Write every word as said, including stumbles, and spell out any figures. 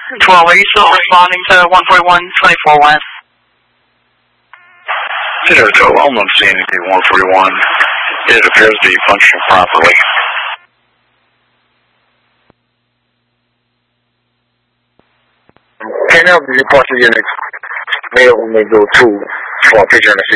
twelve, are you still responding to one forty-one twenty-four West? Zero two, I'm not seeing anything one forty-one. It appears to be functioning properly. Can I have the departure units mail when they go to for a picture in the